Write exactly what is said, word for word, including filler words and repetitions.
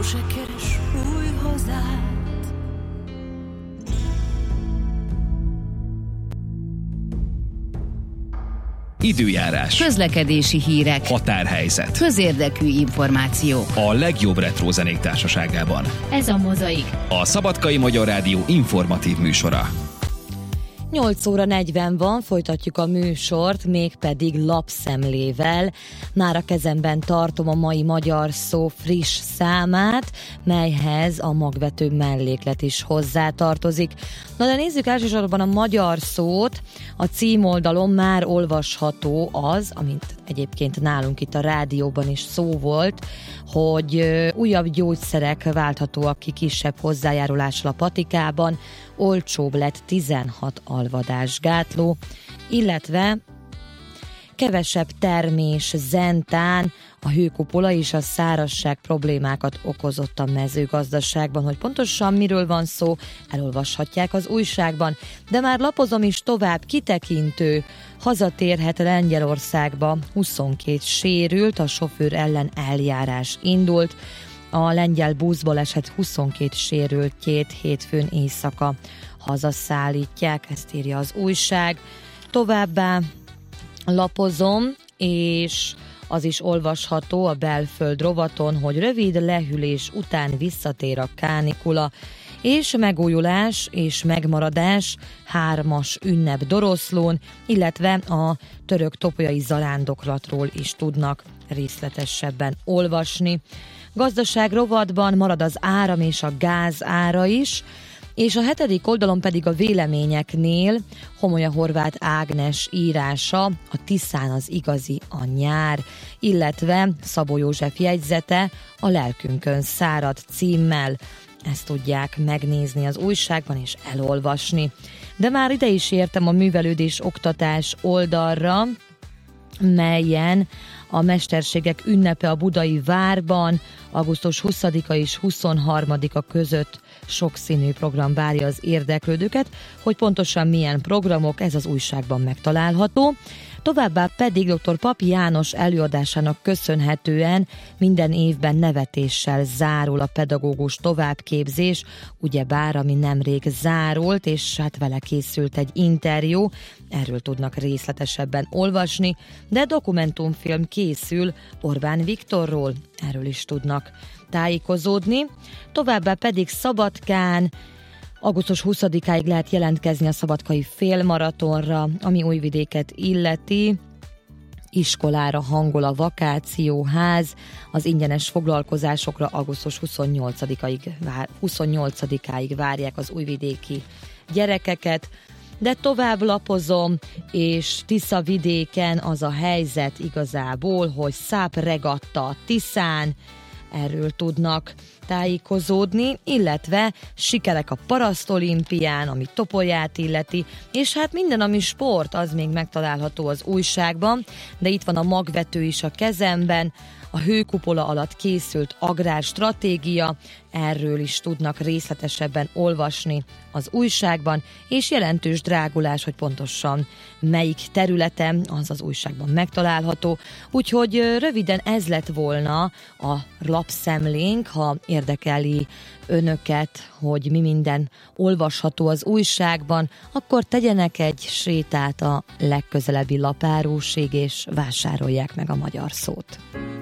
se keres új hazát. Időjárás, közlekedési hírek, határhelyzet, közérdekű információk. A legjobb retro zenék társaságában. Ez a Mozaik, A Szabadkai Magyar Rádió informatív műsora. nyolc óra negyven van, folytatjuk a műsort, mégpedig lapszemlével. Már a kezemben tartom a mai Magyar Szó friss számát, melyhez a magvető melléklet is hozzátartozik. Na de nézzük elsősorban a magyar szót. A címoldalon már olvasható az, amint egyébként nálunk itt a rádióban is szó volt, hogy újabb gyógyszerek válthatóak ki kisebb hozzájárulással a patikában, olcsóbb lett tizenhat alvadásgátló, illetve kevesebb termés zentán, a hőkupola és a szárazság problémákat okozott a mezőgazdaságban. Hogy pontosan miről van szó, elolvashatják az újságban, de már lapozom is tovább, kitekintő. Hazatérhet Lengyelországba, huszonkét sérült, a sofőr ellen eljárás indult. A lengyel buszbaleset huszonkét sérültjét hétfőn éjszaka hazaszállítják, ezt írja az újság. Továbbá lapozom, és az is olvasható a Belföld rovaton, hogy rövid lehűlés után visszatér a kánikula, és megújulás és megmaradás hármas ünnep Doroszlón, illetve a török topolyai zarándoklatról is tudnak részletesebben olvasni. Gazdaság rovatban marad az áram és a gáz ára is, és a hetedik oldalon pedig a véleményeknél Homolya Horváth Ágnes írása, a Tiszán az igazi a nyár, illetve Szabó József jegyzete, a Lelkünkön szárad címmel. Ezt tudják megnézni az újságban és elolvasni. De már ide is értem a művelődés oktatás oldalra, melyen a mesterségek ünnepe a budai várban, augusztus huszadika és huszonharmadika között sokszínű program várja az érdeklődőket, hogy pontosan milyen programok, ez az újságban megtalálható. Továbbá pedig dr. Papi János előadásának köszönhetően minden évben nevetéssel zárul a pedagógus továbbképzés, ugyebár ami nemrég zárult, és hát vele készült egy interjú, erről tudnak részletesebben olvasni, de dokumentumfilm készül Orbán Viktorról, erről is tudnak tájékozódni. Továbbá pedig Szabadkán augusztus huszadikáig lehet jelentkezni a szabadkai félmaratonra, ami Újvidéket illeti. Iskolára hangol a vakációház, az ingyenes foglalkozásokra augusztus huszonnyolcadikáig, huszonnyolcadikáig várják az újvidéki gyerekeket. De tovább lapozom, és Tiszavidéken az a helyzet igazából, hogy szápregatta a Tiszán, erről tudnak tájékozódni, illetve sikerek a parasztolimpián, ami Topolyát illeti, és hát minden, ami sport, az még megtalálható az újságban, de itt van a magvető is a kezemben, a hőkupola alatt készült agrárstratégia, erről is tudnak részletesebben olvasni az újságban, és jelentős drágulás, hogy pontosan melyik területen, az az újságban megtalálható. Úgyhogy röviden ez lett volna a lapszemlénk, ha érdekeli önöket, hogy mi minden olvasható az újságban, akkor tegyenek egy sétát a legközelebbi lapárusig, és vásárolják meg a Magyar Szót.